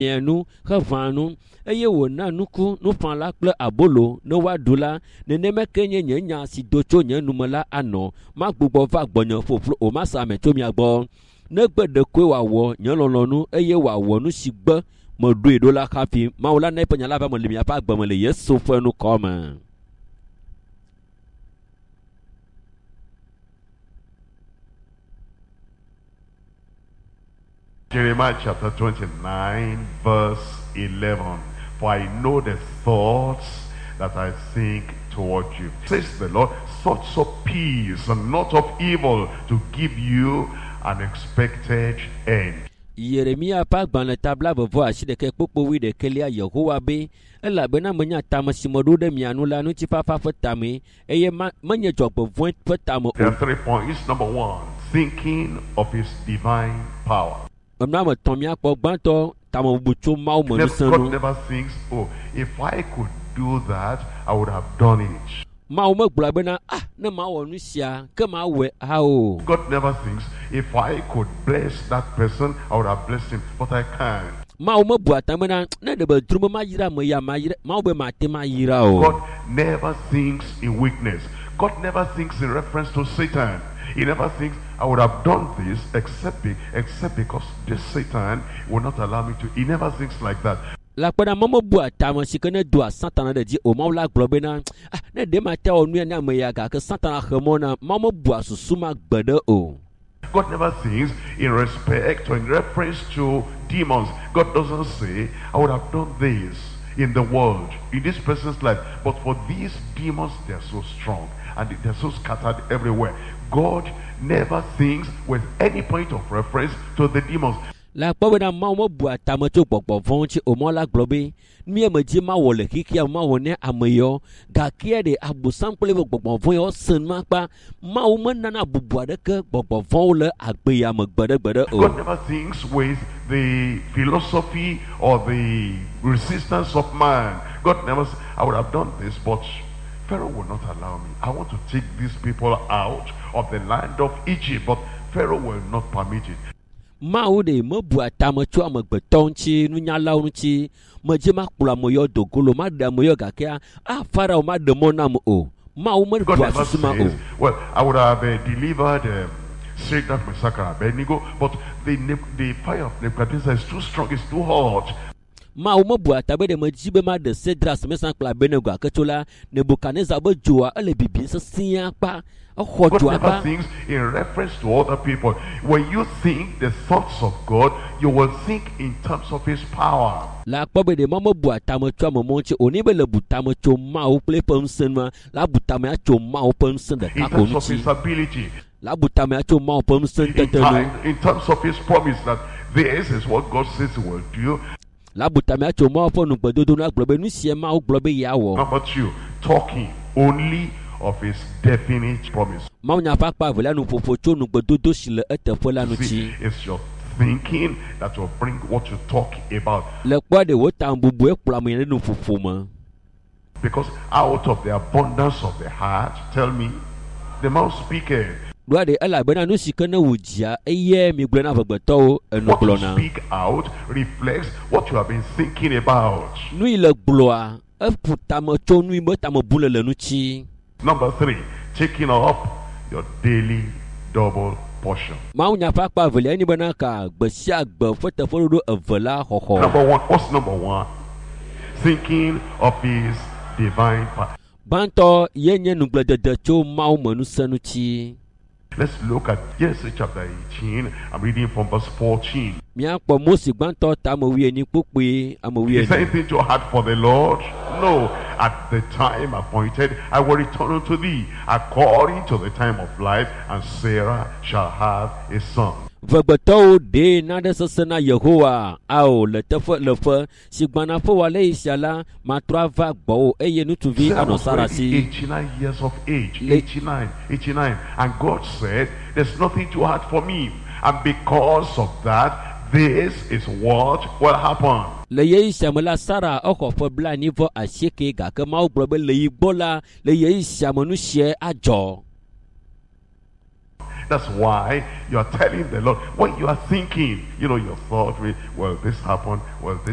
nu hevanu eye wona nuku nufala kple abolo ne wa dula neneme kenye nyenya si docho nye numela ano ma gbogbo va gbonyo foflo o ma sa me to mi agbo ne gbede kwe wa wo nye lolonu eye wa wo nu si gbe mo do edola kafi ma wala na ipenya la ba mo limi apa agbo mo le Yesu fo nu koma. Jeremiah chapter 29 verse 11. For I know the thoughts that I think toward you, says the Lord, thoughts of peace and not of evil, to give you an expected end. Yeremia pa gbanle tabla vovo aside ke popo wi de kelia Yehowa be ela bena menya tamasimodo de mianu la nu ti fafa fotame eye manye jogbo voin fotame. There are 3 points. Number 1, thinking of his divine power. God never thinks, oh, if I could do that, I would have done it. God never thinks, if I could bless that person, I would have blessed him, but I can't. God never thinks in weakness. God never thinks in reference to Satan. He never thinks, I would have done this except because this Satan will not allow me to. He never thinks like that. God never thinks in respect or in reference to demons. God doesn't say, I would have done this in the world, in this person's life, but for these demons, they're so strong and they're so scattered everywhere. God never thinks with any point of reference to the demons. La pobena mamo bua tamacho pokpo vonchi omola globe mi emeji ma wole kikia ma wone ameyo gakia de abusan pele pokpo vonyo senma pa ma o menana bubua de ke pokpo vonle agbe ya megbede gbede o. God never thinks with the philosophy or the resistance of man. God never says, I would have done this, but Pharaoh will not allow me. I want to take these people out of the land of Egypt, but Pharaoh will not permit it. Maude mobua tamacho amagbetonchi nunyalaunchi majima kula moyo dogolo mada moyo gakia Pharaoh mademona mo mau God never says, well, I would have delivered Shadrach, Meshach, and Abednego, but the fire of Nebuchadnezzar is too strong, it's too hot. Tabe de majibe ma de Shadrach, Meshach, and Abednego aketola Nebuchadnezzar bojoa ele bibi sesia pa. God never thinks in reference to other people. When you think the thoughts of God, you will think in terms of his power. La pobe de mama bua tamacho momonche onibele butamacho ma o play pomsenma la butama cho ma o pomsen de in terms of his ability. La butama cho ma o pomsen tetelu. In terms of his promise that this is what God says he will do. La butama cho ma o ponu gbedodo na globe nu sie ma o globe yawo. How about you? Talking only of his definite promise. See, it's your thinking that will bring what you talk about. Because out of the abundance of the heart, tell me, the mouth speaketh. What you speak out reflects what you have been thinking about. Number 3, taking up your daily double portion. Number 1, what's number 1? Thinking of his divine power. Let's look at Genesis chapter 18. I'm reading from verse 14. Is anything too hard for the Lord? No. At the time appointed, I will return unto thee according to the time of life, and Sarah shall have a son. Verbetou de nada sasana Yehowa ao le tefe le fe sigbana fo wale isiala matrava gbo eye nutuvi anosarasi 89 years of age. 89, and God said, there's nothing too hard for me, and because of that, this is what will happen. Le ye isiamela Sara oko fo bla nivo asieke ga ke ma oglobe le igbola le ye isiamonu sie ajo. That's why you are telling the Lord, when you are thinking, your thought, will this happen? Will this